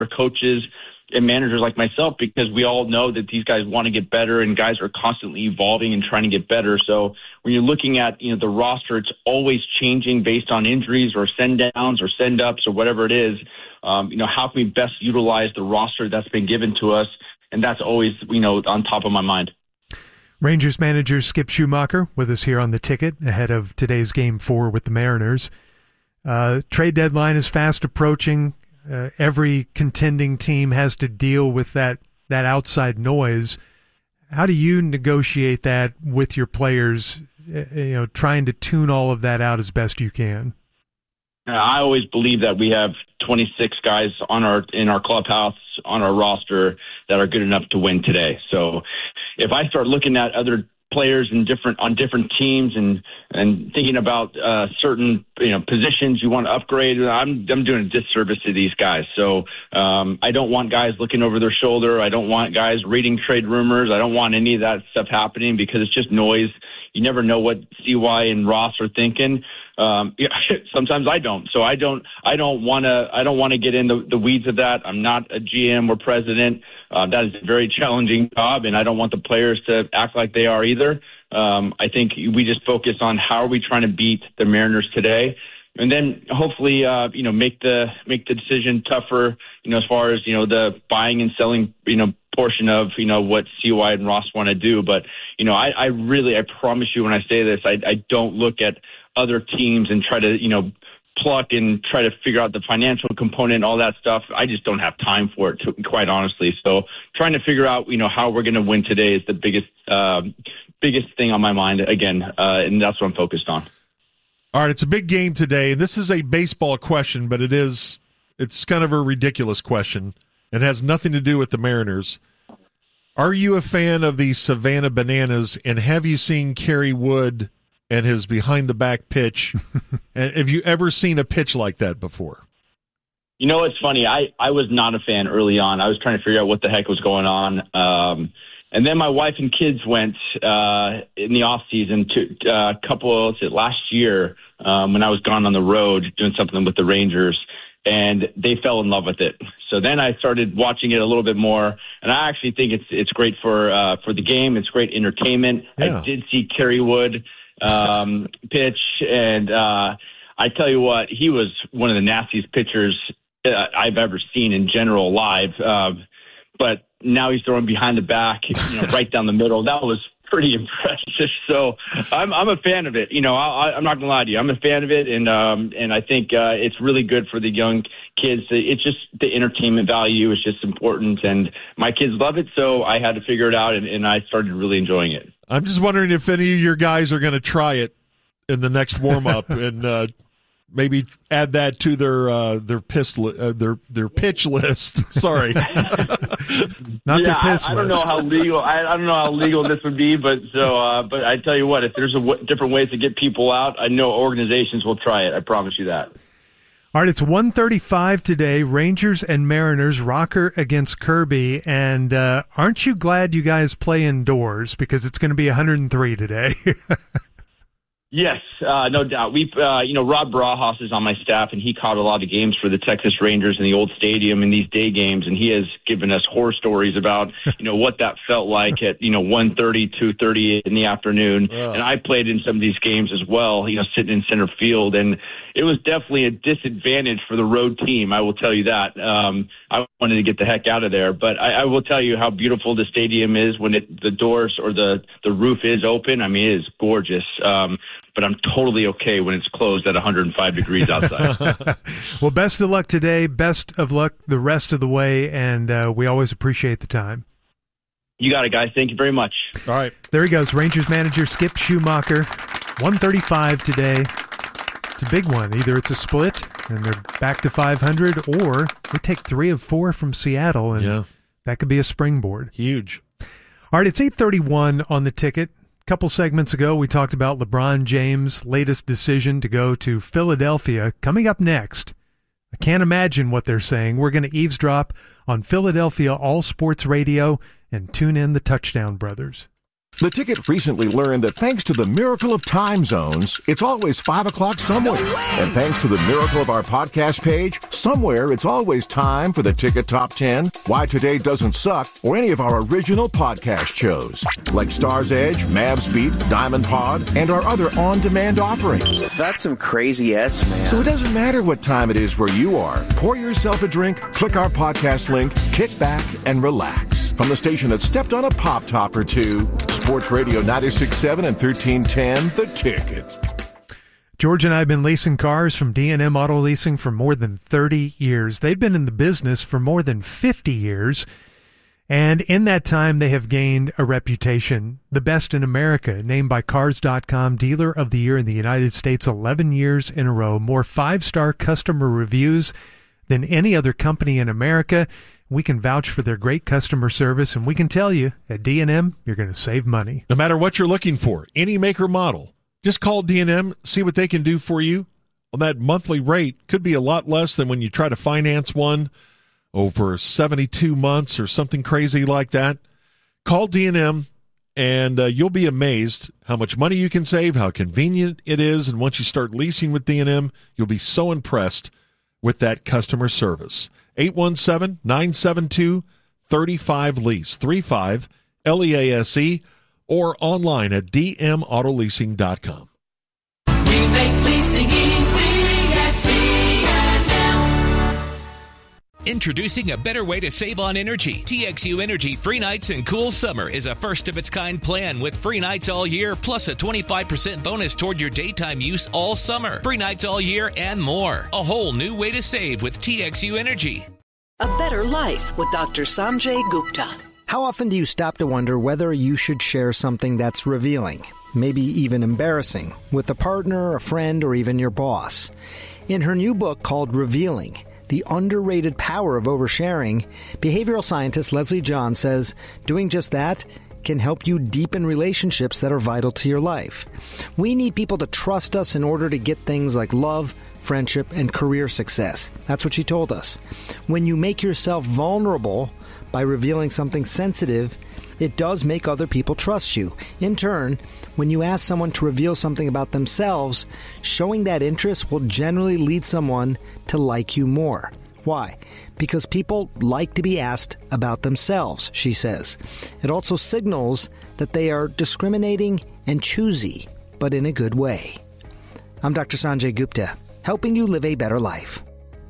coaches and managers like myself, because we all know that these guys want to get better and guys are constantly evolving and trying to get better. So when you're looking at, the roster, it's always changing based on injuries or send downs or send ups or whatever it is. How can we best utilize the roster that's been given to us? And that's always, on top of my mind. Rangers manager Skip Schumacher with us here on The Ticket ahead of today's Game 4 with the Mariners. Trade deadline is fast approaching. Every contending team has to deal with that outside noise. How do you negotiate that with your players, trying to tune all of that out as best you can? I always believe that we have 26 guys in our clubhouse, on our roster, that are good enough to win today. So if I start looking at other players on different teams and thinking about certain positions you want to upgrade, I'm doing a disservice to these guys. So I don't want guys looking over their shoulder. I don't want guys reading trade rumors. I don't want any of that stuff happening, because it's just noise. You never know what CY and Ross are thinking. Sometimes I don't. So I don't want to get in the weeds of that. I'm not a GM or president. That is a very challenging job, and I don't want the players to act like they are either. I think we just focus on how are we trying to beat the Mariners today, and then hopefully, make the decision tougher, as far as, the buying and selling, portion of, what CY and Ross want to do. But, I promise you when I say this, I don't look at other teams and try to, pluck and try to figure out the financial component, all that stuff. I just don't have time for it, quite honestly. So trying to figure out, how we're going to win today is the biggest thing on my mind again. And that's what I'm focused on. All right. It's a big game today. And this is a baseball question, but it's kind of a ridiculous question. It has nothing to do with the Mariners. Are you a fan of the Savannah Bananas, and have you seen Kerry Wood and his behind-the-back pitch? And have you ever seen a pitch like that before? It's funny. I was not a fan early on. I was trying to figure out what the heck was going on. And then my wife and kids went in the off-season to last year when I was gone on the road doing something with the Rangers, and they fell in love with it. So then I started watching it a little bit more, and I actually think it's great for the game. It's great entertainment. Yeah. I did see Kerry Wood pitch, and I tell you what, he was one of the nastiest pitchers I've ever seen in general live. But now he's throwing behind the back, right down the middle. That was pretty impressive. So I'm a fan of it. I'm not gonna lie to you. I'm a fan of it, and I think it's really good for the young kids. It's just the entertainment value is just important, and my kids love it. So I had to figure it out, and I started really enjoying it. I'm just wondering if any of your guys are going to try it in the next warm up and maybe add that to their pitch list. Sorry, not their piss I don't know how legal. I don't know how legal this would be, but I tell you what, if there's different ways to get people out, I know organizations will try it. I promise you that. All right, it's 1:35 today. Rangers and Mariners, Rocker against Kirby, and aren't you glad you guys play indoors, because it's going to be 103 today? Yes, no doubt. Rob Barajas is on my staff, and he caught a lot of games for the Texas Rangers in the old stadium and these day games, and he has given us horror stories about, what that felt like at, 1:30, 2:30 in the afternoon. Yeah. And I played in some of these games as well, sitting in center field, and it was definitely a disadvantage for the road team. I will tell you that. I wanted to get the heck out of there, but I will tell you how beautiful the stadium is when the doors or the roof is open. I mean, it is gorgeous. But I'm totally okay when it's closed at 105 degrees outside. Well, best of luck today. Best of luck the rest of the way, and we always appreciate the time. You got it, guys. Thank you very much. All right. There he goes, Rangers manager Skip Schumacher. 135 today. It's a big one. Either it's a split, and they're back to 500, or they take 3 of 4 from Seattle, and that could be a springboard. Huge. All right, it's 8:31 on the ticket. Couple segments ago, we talked about LeBron James' latest decision to go to Philadelphia. Coming up next, I can't imagine what they're saying. We're going to eavesdrop on Philadelphia All Sports Radio and tune in the Touchdown Brothers. The Ticket recently learned that thanks to the miracle of time zones, it's always 5 o'clock somewhere. And thanks to the miracle of our podcast page, somewhere it's always time for the Ticket Top 10, Why Today Doesn't Suck, or any of our original podcast shows, like Star's Edge, Mavs Beat, Diamond Pod, and our other on-demand offerings. That's some crazy S, man. So it doesn't matter what time it is where you are. Pour yourself a drink, click our podcast link, kick back, and relax. From the station that stepped on a pop top or two, Sports Radio 96.7 and 1310, The Ticket. George and I have been leasing cars from D&M Auto Leasing for more than 30 years. They've been in the business for more than 50 years. And in that time, they have gained a reputation, the best in America, named by Cars.com Dealer of the Year in the United States 11 years in a row. More 5-star customer reviews than any other company in America. We can vouch for their great customer service, and we can tell you, at D&M, you're going to save money. No matter what you're looking for, any make or model, just call D&M, see what they can do for you. Well, that monthly rate could be a lot less than when you try to finance one over 72 months or something crazy like that. Call D&M, and you'll be amazed how much money you can save, how convenient it is, and once you start leasing with D&M, you'll be so impressed with that customer service. 817-972-35-LEASE, 35 LEASE, or online at dmautoleasing.com. We make leasing easy at D&M. Introducing a better way to save on energy. TXU Energy Free Nights and Cool Summer is a first-of-its-kind plan with free nights all year, plus a 25% bonus toward your daytime use all summer. Free nights all year and more. A whole new way to save with TXU Energy. A better life with Dr. Sanjay Gupta. How often do you stop to wonder whether you should share something that's revealing, maybe even embarrassing, with a partner, a friend, or even your boss? In her new book called Revealing, The Underrated Power of Oversharing, behavioral scientist Leslie John says doing just that can help you deepen relationships that are vital to your life. We need people to trust us in order to get things like love, friendship, and career success. That's what she told us. When you make yourself vulnerable by revealing something sensitive, it does make other people trust you. In turn, when you ask someone to reveal something about themselves, showing that interest will generally lead someone to like you more. Why? Because people like to be asked about themselves, she says. It also signals that they are discriminating and choosy, but in a good way. I'm Dr. Sanjay Gupta, helping you live a better life.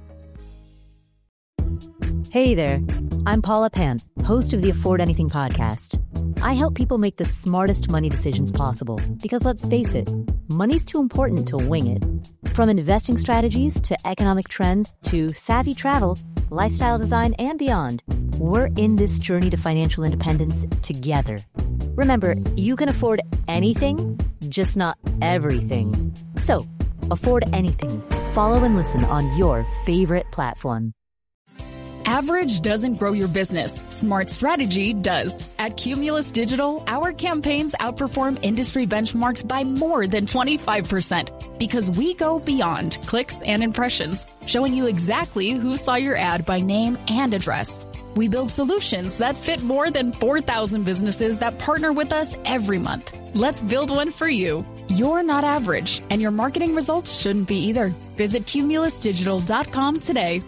Hey there, I'm Paula Pant, host of the Afford Anything podcast. I help people make the smartest money decisions possible because, let's face it, money's too important to wing it. From investing strategies to economic trends to savvy travel, lifestyle design, and beyond, we're in this journey to financial independence together. Remember, you can afford anything, just not everything. So, afford anything. Follow and listen on your favorite platform. Average doesn't grow your business. Smart strategy does. At Cumulus Digital, our campaigns outperform industry benchmarks by more than 25% because we go beyond clicks and impressions, showing you exactly who saw your ad by name and address. We build solutions that fit more than 4,000 businesses that partner with us every month. Let's build one for you. You're not average, and your marketing results shouldn't be either. Visit cumulusdigital.com today.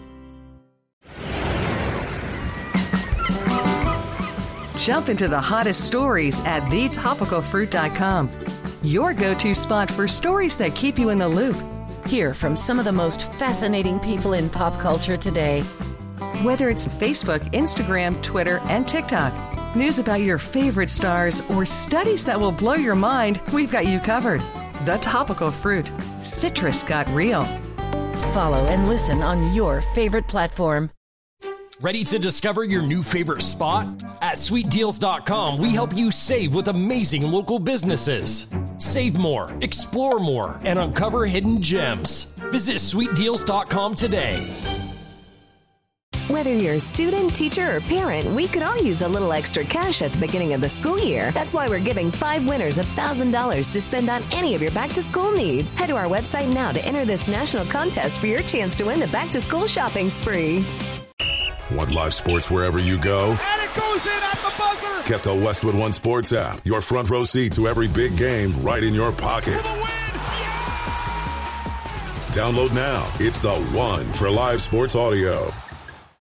Jump into the hottest stories at thetopicalfruit.com. Your go-to spot for stories that keep you in the loop. Hear from some of the most fascinating people in pop culture today. Whether it's Facebook, Instagram, Twitter, and TikTok, news about your favorite stars, or studies that will blow your mind, we've got you covered. The Topical Fruit. Citrus got real. Follow and listen on your favorite platform. Ready to discover your new favorite spot? At SweetDeals.com, we help you save with amazing local businesses. Save more, explore more, and uncover hidden gems. Visit SweetDeals.com today. Whether you're a student, teacher, or parent, we could all use a little extra cash at the beginning of the school year. That's why we're giving 5 winners $1,000 to spend on any of your back-to-school needs. Head to our website now to enter this national contest for your chance to win the back-to-school shopping spree. Want live sports wherever you go? And it goes in at the buzzer. Get the Westwood One Sports app. Your front row seat to every big game right in your pocket. Download now. It's the one for live sports audio.